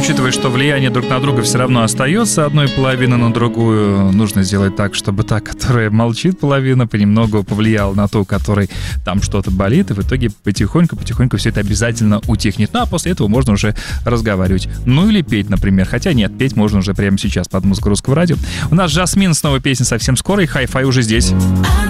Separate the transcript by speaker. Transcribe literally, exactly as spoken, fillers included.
Speaker 1: учитывая, что влияние друг на друга все равно остается, одной половины на другую, нужно сделать так, чтобы та, которая молчит половина, понемногу повлияла на ту, у которой там что-то болит, и в итоге потихоньку-потихоньку все это обязательно утихнет. Ну, а после этого можно уже разговаривать. Ну, или петь, например. Хотя нет, петь можно уже прямо сейчас под музыку Русского радио. У нас Жасмин, снова песня совсем скоро, и Hi-Fi уже здесь.